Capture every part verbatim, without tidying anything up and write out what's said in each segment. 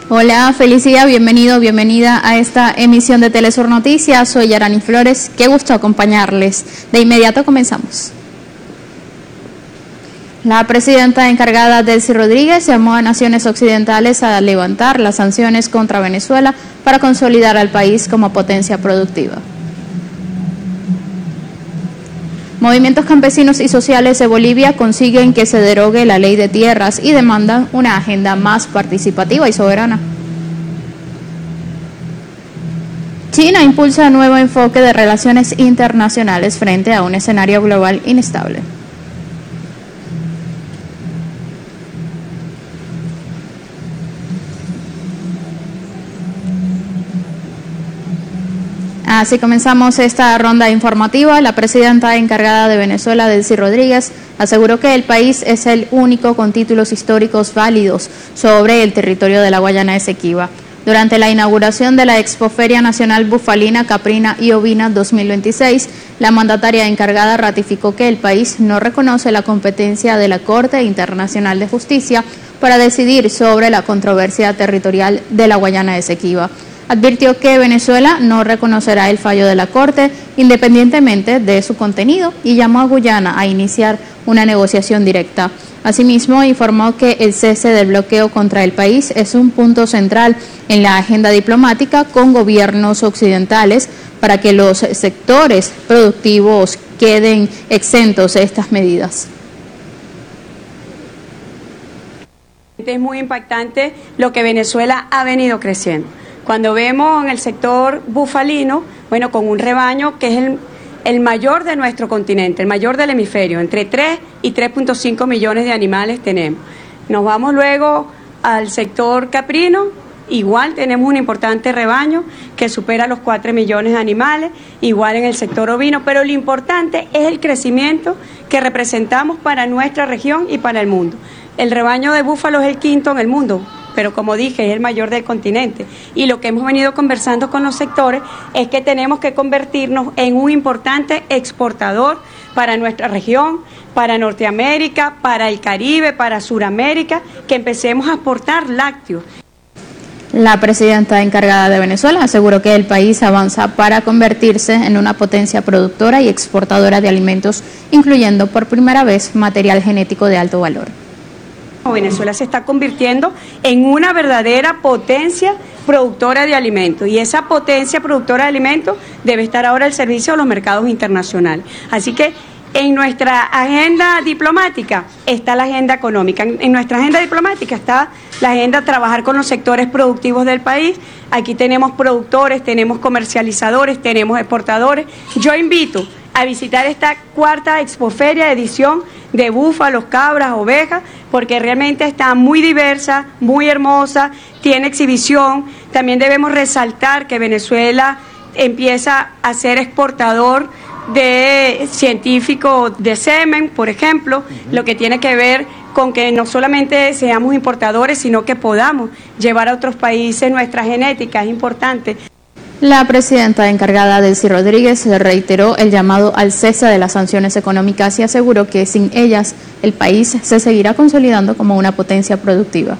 Hola, feliz día, bienvenido, bienvenida a esta emisión de Telesur Noticias. Soy Yarani Flores, qué gusto acompañarles. De inmediato comenzamos. La presidenta encargada, Delcy Rodríguez, llamó a naciones occidentales a levantar las sanciones contra Venezuela para consolidar al país como potencia productiva. Movimientos campesinos y sociales de Bolivia consiguen que se derogue la ley de tierras y demandan una agenda más participativa y soberana. China impulsa nuevo enfoque de relaciones internacionales frente a un escenario global inestable. Así comenzamos esta ronda informativa. La presidenta encargada de Venezuela, Delcy Rodríguez, aseguró que el país es el único con títulos históricos válidos sobre el territorio de la Guayana Esequiba. Durante la inauguración de la Expoferia Nacional Bufalina, Caprina y Ovina dos mil veintiséis, la mandataria encargada ratificó que el país no reconoce la competencia de la Corte Internacional de Justicia para decidir sobre la controversia territorial de la Guayana Esequiba. Advirtió que Venezuela no reconocerá el fallo de la Corte independientemente de su contenido y llamó a Guyana a iniciar una negociación directa. Asimismo, informó que el cese del bloqueo contra el país es un punto central en la agenda diplomática con gobiernos occidentales para que los sectores productivos queden exentos de estas medidas. Es muy impactante lo que Venezuela ha venido creciendo. Cuando vemos en el sector bufalino, bueno, con un rebaño que es el, el mayor de nuestro continente, el mayor del hemisferio, entre tres y tres punto cinco millones de animales tenemos. Nos vamos luego al sector caprino, igual tenemos un importante rebaño que supera los cuatro millones de animales, igual en el sector ovino, pero lo importante es el crecimiento que representamos para nuestra región y para el mundo. El rebaño de búfalo es el quinto en el mundo, pero como dije, es el mayor del continente. Y lo que hemos venido conversando con los sectores es que tenemos que convertirnos en un importante exportador para nuestra región, para Norteamérica, para el Caribe, para Suramérica, que empecemos a exportar lácteos. La presidenta encargada de Venezuela aseguró que el país avanza para convertirse en una potencia productora y exportadora de alimentos, incluyendo por primera vez material genético de alto valor. Venezuela se está convirtiendo en una verdadera potencia productora de alimentos y esa potencia productora de alimentos debe estar ahora al servicio de los mercados internacionales. Así que en nuestra agenda diplomática está la agenda económica, en nuestra agenda diplomática está la agenda trabajar con los sectores productivos del país. Aquí tenemos productores, tenemos comercializadores, tenemos exportadores. Yo invito a visitar esta cuarta Expoferia edición de búfalos, cabras, ovejas, porque realmente está muy diversa, muy hermosa, tiene exhibición. También debemos resaltar que Venezuela empieza a ser exportador de científicos de semen, por ejemplo, uh-huh. Lo que tiene que ver con que no solamente seamos importadores, sino que podamos llevar a otros países nuestra genética, es importante. La presidenta encargada, Delcy Rodríguez, reiteró el llamado al cese de las sanciones económicas y aseguró que sin ellas el país se seguirá consolidando como una potencia productiva.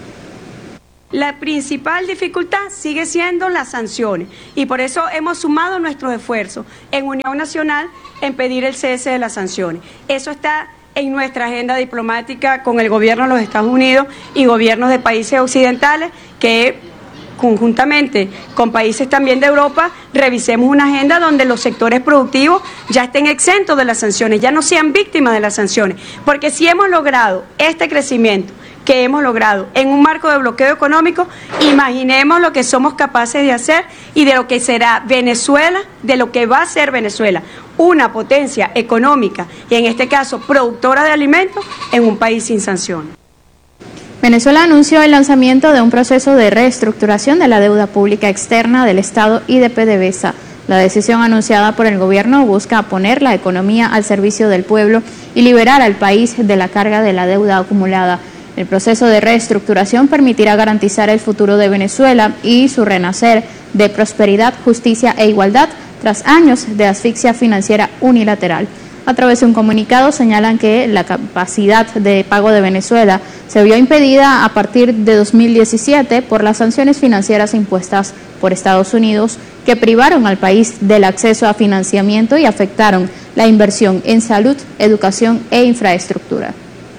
La principal dificultad sigue siendo las sanciones y por eso hemos sumado nuestros esfuerzos en Unión Nacional en pedir el cese de las sanciones. Eso está en nuestra agenda diplomática con el gobierno de los Estados Unidos y gobiernos de países occidentales que conjuntamente con países también de Europa, revisemos una agenda donde los sectores productivos ya estén exentos de las sanciones, ya no sean víctimas de las sanciones, porque si hemos logrado este crecimiento que hemos logrado en un marco de bloqueo económico, imaginemos lo que somos capaces de hacer y de lo que será Venezuela, de lo que va a ser Venezuela, una potencia económica y en este caso productora de alimentos en un país sin sanciones. Venezuela anunció el lanzamiento de un proceso de reestructuración de la deuda pública externa del Estado y de PDVSA. La decisión anunciada por el gobierno busca poner la economía al servicio del pueblo y liberar al país de la carga de la deuda acumulada. El proceso de reestructuración permitirá garantizar el futuro de Venezuela y su renacer de prosperidad, justicia e igualdad tras años de asfixia financiera unilateral. A través de un comunicado señalan que la capacidad de pago de Venezuela se vio impedida a partir de dos mil diecisiete por las sanciones financieras impuestas por Estados Unidos que privaron al país del acceso a financiamiento y afectaron la inversión en salud, educación e infraestructura.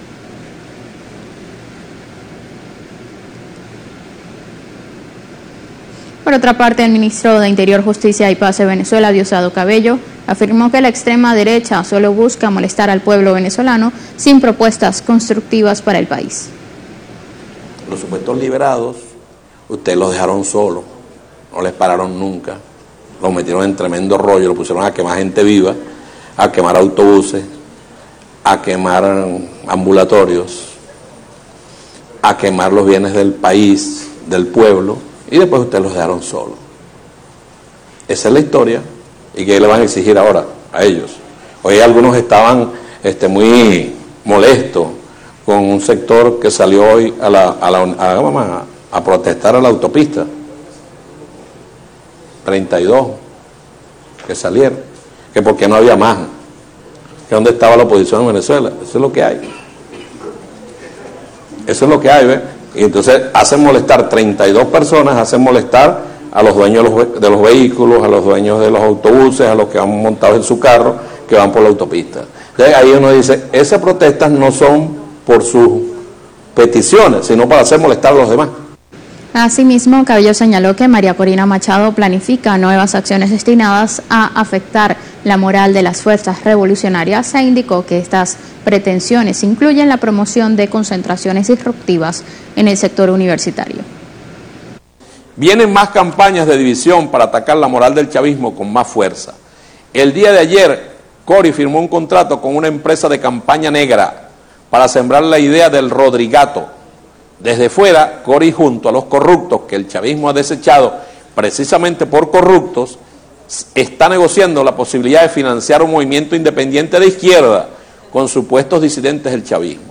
Por otra parte, el ministro de Interior, Justicia y Paz de Venezuela, Diosdado Cabello, afirmó que la extrema derecha solo busca molestar al pueblo venezolano sin propuestas constructivas para el país. Los supuestos liberados, ustedes los dejaron solos, no les pararon nunca, los metieron en tremendo rollo, los pusieron a quemar gente viva, a quemar autobuses, a quemar ambulatorios, a quemar los bienes del país, del pueblo, y después ustedes los dejaron solos. Esa es la historia. ¿Y qué le van a exigir ahora a ellos? Hoy algunos estaban este, muy molestos con un sector que salió hoy a, la, a, la, a, a, a protestar a la autopista. treinta y dos que salieron. Que porque no había más. Que dónde estaba la oposición en Venezuela. Eso es lo que hay. Eso es lo que hay, ¿ves? Y entonces hacen molestar treinta y dos personas, hacen molestar a los dueños de los, de los vehículos, a los dueños de los autobuses, a los que van montados en su carro, que van por la autopista. Entonces ahí uno dice, esas protestas no son por sus peticiones, sino para hacer molestar a los demás. Asimismo, Cabello señaló que María Corina Machado planifica nuevas acciones destinadas a afectar la moral de las fuerzas revolucionarias e indicó que estas pretensiones incluyen la promoción de concentraciones disruptivas en el sector universitario. Vienen más campañas de división para atacar la moral del chavismo con más fuerza. El día de ayer, Cori firmó un contrato con una empresa de campaña negra para sembrar la idea del Rodrigato. Desde fuera, Cori junto a los corruptos que el chavismo ha desechado precisamente por corruptos, está negociando la posibilidad de financiar un movimiento independiente de izquierda con supuestos disidentes del chavismo.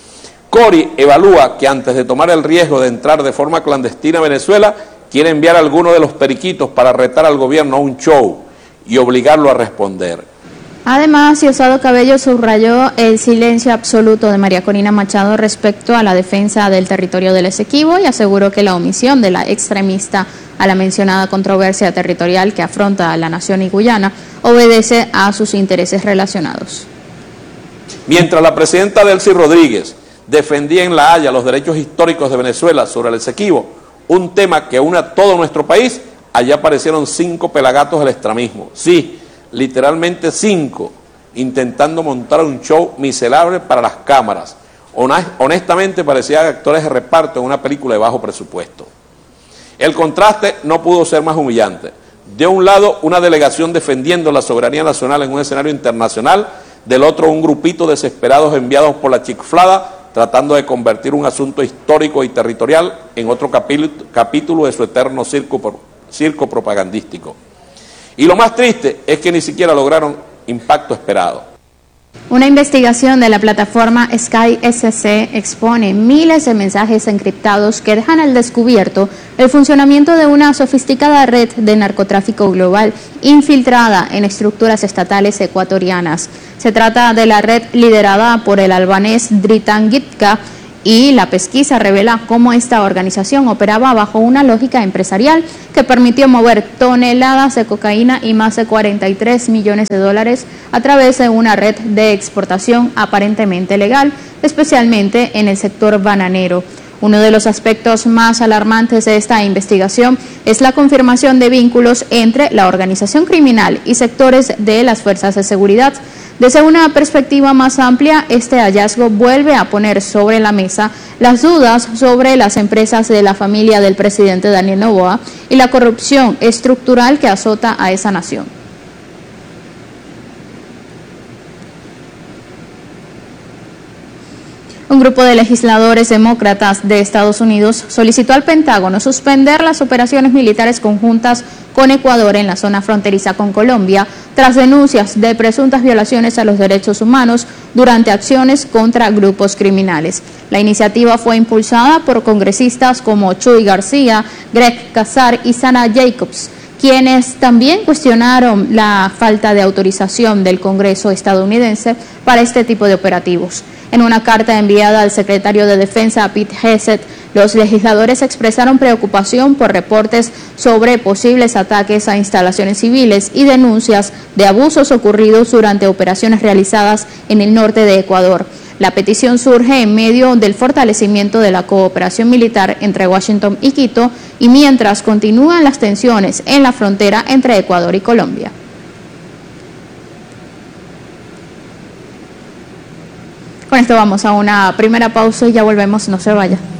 Cori evalúa que antes de tomar el riesgo de entrar de forma clandestina a Venezuela, quiere enviar a alguno de los periquitos para retar al gobierno a un show y obligarlo a responder. Además, Diosdado Cabello subrayó el silencio absoluto de María Corina Machado respecto a la defensa del territorio del Esequibo y aseguró que la omisión de la extremista a la mencionada controversia territorial que afronta a la nación y Guyana obedece a sus intereses relacionados. Mientras la presidenta Delcy Rodríguez defendía en La Haya los derechos históricos de Venezuela sobre el Esequibo, un tema que une a todo nuestro país, allá aparecieron cinco pelagatos del extremismo. Sí, literalmente cinco, intentando montar un show miserable para las cámaras. Honestamente parecían actores de reparto en una película de bajo presupuesto. El contraste no pudo ser más humillante. De un lado, una delegación defendiendo la soberanía nacional en un escenario internacional, del otro un grupito desesperados enviados por la chiflada tratando de convertir un asunto histórico y territorial en otro capítulo de su eterno circo, circo propagandístico. Y lo más triste es que ni siquiera lograron impacto esperado. Una investigación de la plataforma Sky S C expone miles de mensajes encriptados que dejan al descubierto el funcionamiento de una sofisticada red de narcotráfico global infiltrada en estructuras estatales ecuatorianas. Se trata de la red liderada por el albanés Dritan Gitka, y la pesquisa revela cómo esta organización operaba bajo una lógica empresarial que permitió mover toneladas de cocaína y más de cuarenta y tres millones de dólares a través de una red de exportación aparentemente legal, especialmente en el sector bananero. Uno de los aspectos más alarmantes de esta investigación es la confirmación de vínculos entre la organización criminal y sectores de las fuerzas de seguridad. Desde una perspectiva más amplia, este hallazgo vuelve a poner sobre la mesa las dudas sobre las empresas de la familia del presidente Daniel Noboa y la corrupción estructural que azota a esa nación. Un grupo de legisladores demócratas de Estados Unidos solicitó al Pentágono suspender las operaciones militares conjuntas con Ecuador en la zona fronteriza con Colombia, tras denuncias de presuntas violaciones a los derechos humanos durante acciones contra grupos criminales. La iniciativa fue impulsada por congresistas como Chuy García, Greg Casar y Sana Jacobs, quienes también cuestionaron la falta de autorización del Congreso estadounidense para este tipo de operativos. En una carta enviada al secretario de Defensa, Pete Hegseth, los legisladores expresaron preocupación por reportes sobre posibles ataques a instalaciones civiles y denuncias de abusos ocurridos durante operaciones realizadas en el norte de Ecuador. La petición surge en medio del fortalecimiento de la cooperación militar entre Washington y Quito y mientras continúan las tensiones en la frontera entre Ecuador y Colombia. Con esto vamos a una primera pausa y ya volvemos, no se vaya.